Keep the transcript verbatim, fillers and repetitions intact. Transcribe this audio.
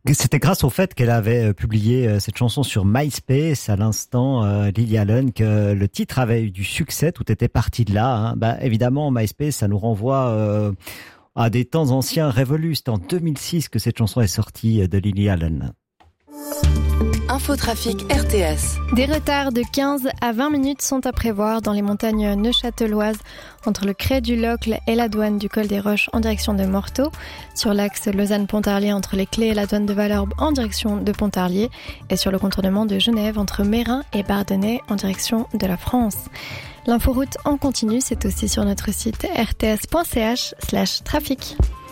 C'était grâce au fait qu'elle avait publié cette chanson sur MySpace à l'instant, euh, Lily Allen, que le titre avait eu du succès. Tout était parti de là. Hein. Bah, évidemment, MySpace, ça nous renvoie euh, à des temps anciens révolus. C'est en deux mille six que cette chanson est sortie de Lily Allen. Infotrafic R T S. Des retards de quinze à vingt minutes sont à prévoir dans les montagnes neuchâteloises entre le Crêt du Locle et la douane du Col des Roches en direction de Morteau, sur l'axe Lausanne-Pontarlier entre les Clés et la douane de Valorbe en direction de Pontarlier et sur le contournement de Genève entre Meyrin et Bardonnay en direction de la France. L'inforoute en continu, c'est aussi sur notre site r t s point c h slash trafic.